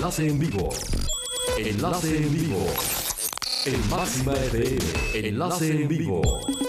Enlace en vivo. Enlace en vivo. En Máxima FM. Enlace en vivo.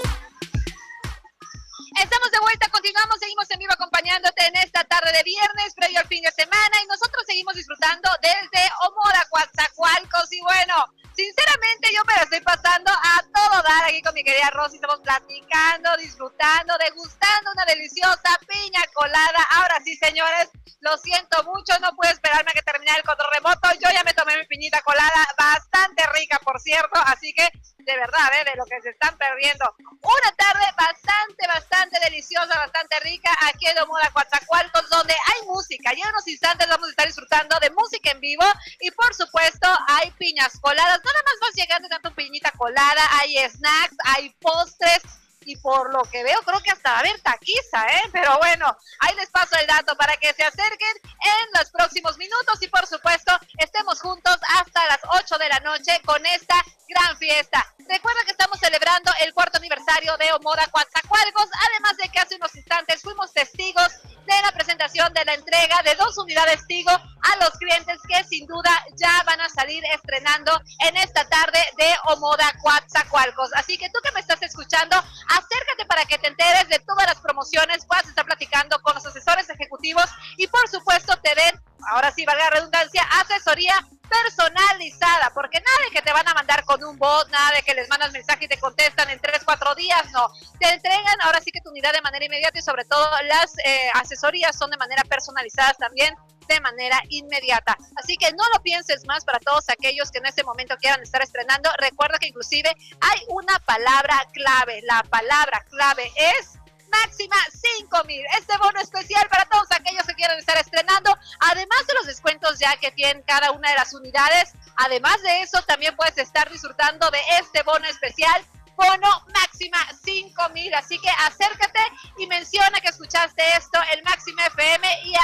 Estamos de vuelta, continuamos, seguimos en vivo acompañándote en esta tarde de viernes, previo al fin de semana, y nosotros seguimos disfrutando desde Omoda, Coatzacoalcos. Y bueno, sinceramente yo me la estoy pasando a todo dar aquí con mi querida Rosy. Estamos platicando, disfrutando, degustando una deliciosa piña colada. Ahora sí, señores, lo siento mucho, no puedo esperarme a que termine el control remoto. Yo ya me tomé mi piñita colada, bastante rica, por cierto, así que de verdad, de lo que se están perdiendo. Una tarde bastante deliciosa, bastante rica aquí en Omoda, Coatzacoalcos, donde hay música. Y en unos instantes vamos a estar disfrutando de música en vivo y por supuesto hay piñas coladas. No nada más vas llegando tanto piñita colada, hay snacks, hay postres. Y por lo que veo, creo que hasta va a haber taquiza, Pero bueno, ahí les paso el dato para que se acerquen en los próximos minutos y por supuesto estemos juntos hasta las 8 de la noche con esta gran fiesta. Recuerda que estamos celebrando el 4º aniversario de Omoda, Coatzacoalcos, además de que hace unos instantes fuimos testigos de la presentación de la entrega de 2 unidades Tigo a los clientes que sin duda ya van a salir estrenando en esta tarde de Omoda, Coatzacoalcos. Así que tú que me estás escuchando, acércate para que te enteres de todas las promociones, puedas estar platicando con los asesores ejecutivos y por supuesto te den, ahora sí valga la redundancia, asesoría personalizada, porque nada de que te van a mandar con un bot, nada de que les mandas mensaje y te contestan en 3-4 días, no, te entregan ahora sí que tu unidad de manera inmediata y sobre todo las asesorías son de manera personalizada también, de manera inmediata. Así que no lo pienses más para todos aquellos que en este momento quieran estar estrenando. Recuerda que inclusive hay una palabra clave. La palabra clave es máxima 5,000. Este bono especial para todos aquellos que quieran estar estrenando, además de los descuentos ya que tienen cada una de las unidades. Además de eso, también puedes estar disfrutando de este bono especial, bono máxima 5,000. Así que acércate y menciona que escuchaste esto en Máxima FM y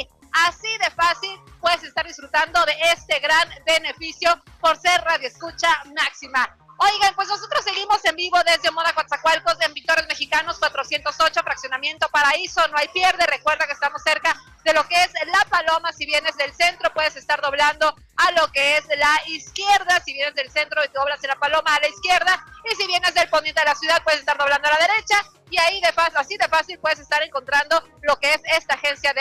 así de fácil puedes estar disfrutando de este gran beneficio por ser Radio Escucha Máxima. Oigan, pues nosotros seguimos en vivo desde Omoda, Coatzacoalcos, en Victorios Mexicanos 408, Fraccionamiento Paraíso, no hay pierde. Recuerda que estamos cerca de lo que es La Paloma. Si vienes del centro, puedes estar doblando a lo que es la izquierda. Si vienes del centro y te doblas en La Paloma, a la izquierda. Y si vienes del poniente de la ciudad, puedes estar doblando a la derecha. Y ahí así de fácil puedes estar encontrando lo que es esta agencia de